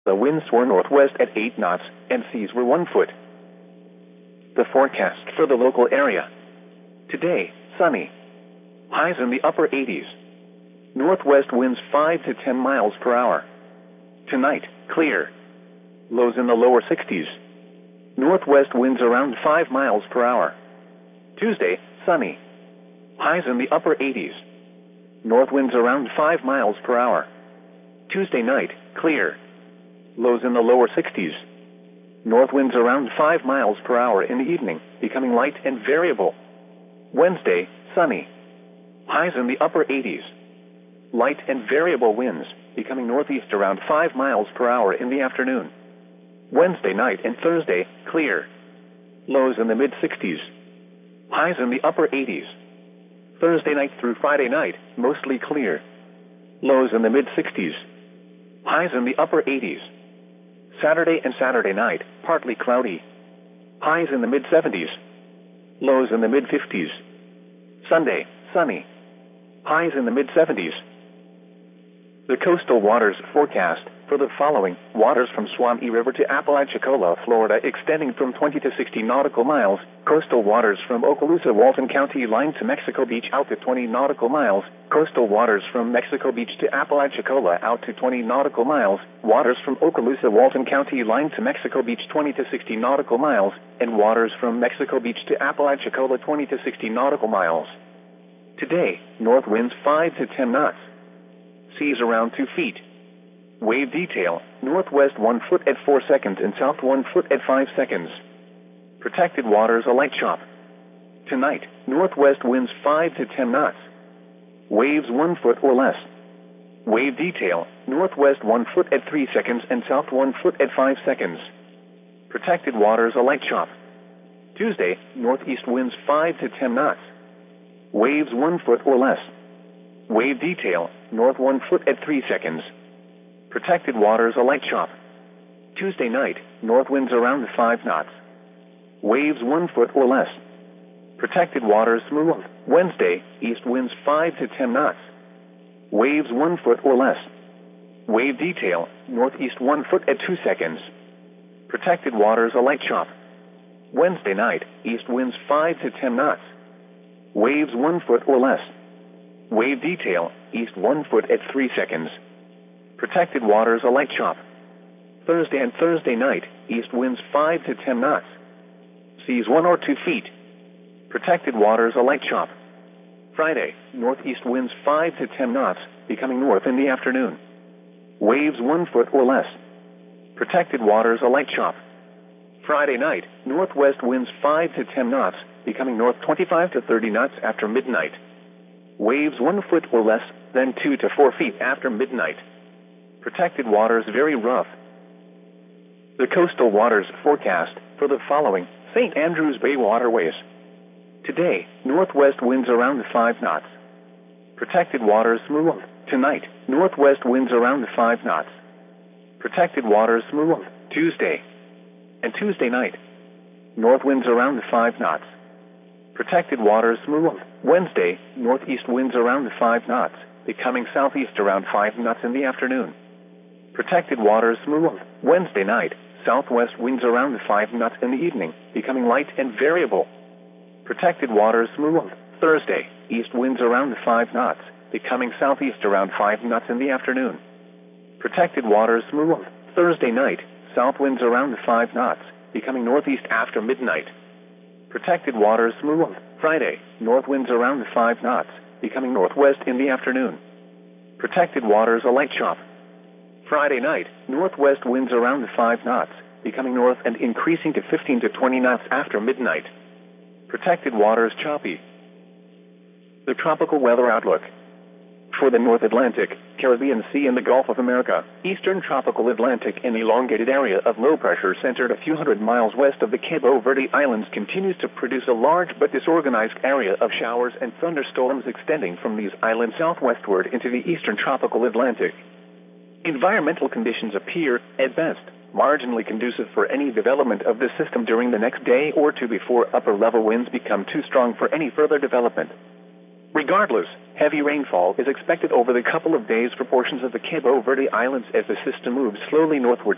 The winds were northwest at 8 knots, and seas were 1 foot. The forecast for the local area. Today, sunny. Highs in the upper 80s. Northwest winds 5 to 10 miles per hour. Tonight, clear. Lows in the lower 60s. Northwest winds around 5 miles per hour. Tuesday, sunny. Highs in the upper 80s. North winds around 5 miles per hour. Tuesday night, clear. Lows in the lower 60s. North winds around 5 miles per hour in the evening, becoming light and variable. Wednesday, sunny. Highs in the upper 80s. Light and variable winds, becoming northeast around 5 miles per hour in the afternoon. Wednesday night and Thursday, clear. Lows in the mid-60s. Highs in the upper 80s. Thursday night through Friday night, mostly clear. Lows in the mid-60s. Highs in the upper 80s. Saturday and Saturday night, partly cloudy. Highs in the mid-70s. Lows in the mid-50s. Sunday, sunny. Highs in the mid-70s. The coastal waters forecast for the following: waters from Suwannee River to Apalachicola, Florida, extending from 20 to 60 nautical miles. Coastal waters from Okaloosa, Walton County line to Mexico Beach out to 20 nautical miles. Coastal waters from Mexico Beach to Apalachicola out to 20 nautical miles. Waters from Okaloosa, Walton County line to Mexico Beach 20 to 60 nautical miles. And waters from Mexico Beach to Apalachicola 20 to 60 nautical miles. Today, north winds 5 to 10 knots. Seas around 2 feet. Wave detail, northwest 1 foot at 4 seconds and south 1 foot at 5 seconds. Protected waters a light chop. Tonight, northwest winds 5 to 10 knots. Waves 1 foot or less. Wave detail, northwest 1 foot at 3 seconds and south 1 foot at 5 seconds. Protected waters a light chop. Tuesday, northeast winds 5 to 10 knots. Waves 1 foot or less. Wave detail, north 1 foot at 3 seconds. Protected waters a light chop. Tuesday night, north winds around 5 knots. Waves 1 foot or less. Protected waters smooth. Wednesday, east winds 5 to 10 knots. Waves 1 foot or less. Wave detail, northeast 1 foot at 2 seconds. Protected waters a light chop. Wednesday night, east winds 5 to 10 knots. Waves 1 foot or less. Wave detail, east 1 foot at 3 seconds. Protected waters a light chop. Thursday and Thursday night, east winds 5 to 10 knots. Seas 1 or 2 feet. Protected waters a light chop. Friday, northeast winds 5 to 10 knots, becoming north in the afternoon. Waves 1 foot or less. Protected waters a light chop. Friday night, northwest winds 5 to 10 knots, becoming north 25 to 30 knots after midnight. Waves 1 foot or less, then 2 to 4 feet after midnight. Protected waters very rough. The coastal waters forecast for the following: St. Andrews Bay waterways. Today, northwest winds around 5 knots. Protected waters smooth. Tonight, northwest winds around 5 knots. Protected waters smooth. Tuesday and Tuesday night, north winds around 5 knots. Protected waters smooth. Wednesday, northeast winds around 5 knots, becoming southeast around 5 knots in the afternoon. Protected waters smooth. Wednesday night, southwest winds around 5 knots in the evening, becoming light and variable. Protected waters smooth. Thursday, east winds around 5 knots, becoming southeast around 5 knots in the afternoon. Protected waters smooth. Thursday night, south winds around 5 knots, becoming northeast after midnight. Protected waters smooth. Friday, north winds around 5 knots, becoming northwest in the afternoon. Protected waters a light chop. Friday night, northwest winds around 5 knots, becoming north and increasing to 15 to 20 knots after midnight. Protected waters choppy. The tropical weather outlook. For the North Atlantic, Caribbean Sea and the Gulf of America, eastern tropical Atlantic and elongated area of low pressure centered a few hundred miles west of the Cabo Verde Islands continues to produce a large but disorganized area of showers and thunderstorms extending from these islands southwestward into the eastern tropical Atlantic. Environmental conditions appear, at best, marginally conducive for any development of this system during the next day or two before upper-level winds become too strong for any further development. Regardless, heavy rainfall is expected over the couple of days for portions of the Cabo Verde Islands as the system moves slowly northward